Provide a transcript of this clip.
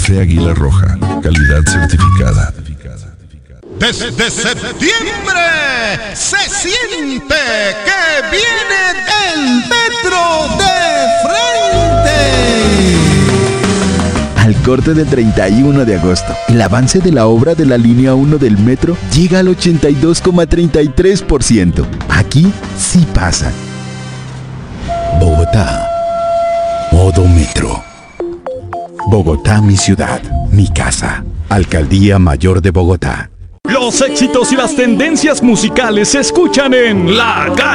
Café Águila Roja, calidad certificada. Desde septiembre se siente que viene el metro de frente. Al corte del 31 de agosto, el avance de la obra de la línea 1 del metro llega al 82,33%. Aquí sí pasa. Bogotá, modo metro. Bogotá, mi ciudad, mi casa. Alcaldía Mayor de Bogotá. Los éxitos y las tendencias musicales se escuchan en La